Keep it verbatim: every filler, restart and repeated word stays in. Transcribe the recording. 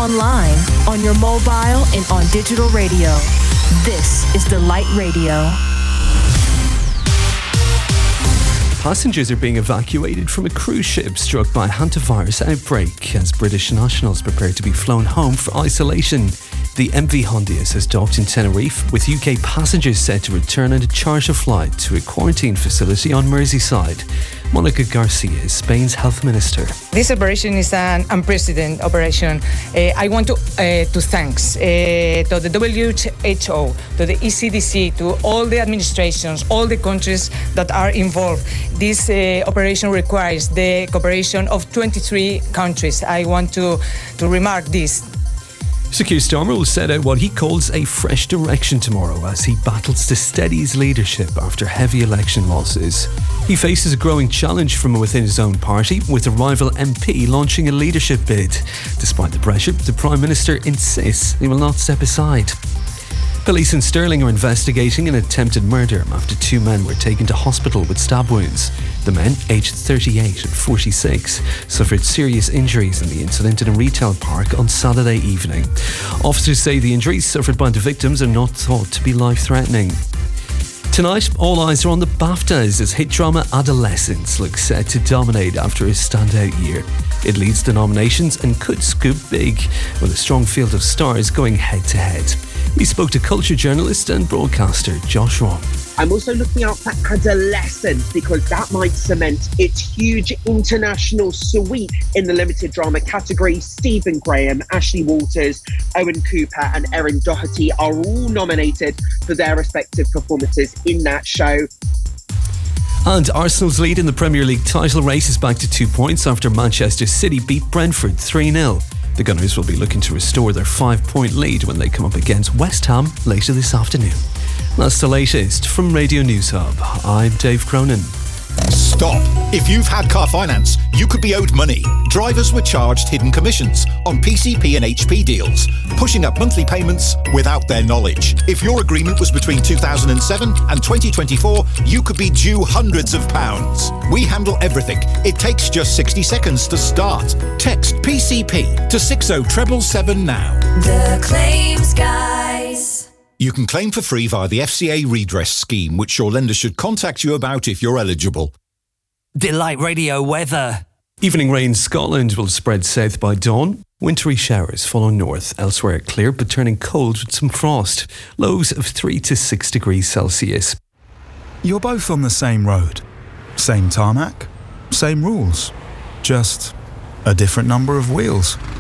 online, on your mobile, and on digital radio. This is Delight Radio. Passengers are being evacuated from a cruise ship struck by a hantavirus outbreak as British nationals prepare to be flown home for isolation. The M V Hondius has docked in Tenerife, with U K passengers set to return on a charter flight to a quarantine facility on Merseyside. Monica Garcia is Spain's health minister. This operation is an unprecedented operation. Uh, I want to uh, to thanks uh, to the W H O, to the E C D C, to all the administrations, all the countries that are involved. This uh, operation requires the cooperation of twenty-three countries. I want to, to remark this. Sir Keir Starmer will set out what he calls a fresh direction tomorrow as he battles to steady his leadership after heavy election losses. He faces a growing challenge from within his own party, with a rival M P launching a leadership bid. Despite the pressure, the Prime Minister insists he will not step aside. Police in Stirling are investigating an attempted murder after two men were taken to hospital with stab wounds. The men, aged thirty-eight and forty-six, suffered serious injuries in the incident in a retail park on Saturday evening. Officers say the injuries suffered by the victims are not thought to be life-threatening. Tonight, all eyes are on the BAFTAs as hit drama Adolescence looks set to dominate after a standout year. It leads the nominations and could scoop big, with a strong field of stars going head-to-head. We spoke to culture journalist and broadcaster Josh Romm. I'm also looking out for Adolescence because that might cement its huge international sweep in the limited drama category. Stephen Graham, Ashley Walters, Owen Cooper and Erin Doherty are all nominated for their respective performances in that show. And Arsenal's lead in the Premier League title race is back to two points after Manchester City beat Brentford three nil. The Gunners will be looking to restore their five-point lead when they come up against West Ham later this afternoon. That's the latest from Radio News Hub. I'm Dave Cronin. Stop. If you've had car finance, you could be owed money. Drivers were charged hidden commissions on P C P and H P deals, pushing up monthly payments without their knowledge. If your agreement was between two thousand seven and twenty twenty-four, you could be due hundreds of pounds. We handle everything. It takes just sixty seconds to start. Text P C P to six oh seven seven now. The Claims Guys. You can claim for free via the F C A redress scheme, which your lender should contact you about if you're eligible. Delight Radio weather. Evening rain in Scotland will spread south by dawn. Wintry showers follow north. Elsewhere clear but turning cold with some frost. Lows of three to six degrees Celsius. You're both on the same road. Same tarmac. Same rules. Just a different number of wheels.